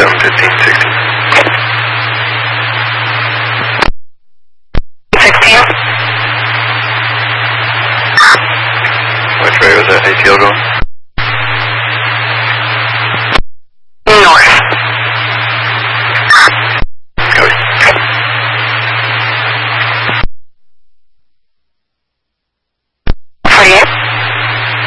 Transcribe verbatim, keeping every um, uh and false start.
seven fifteen sixteen. sixteen. Which way was that A T L going?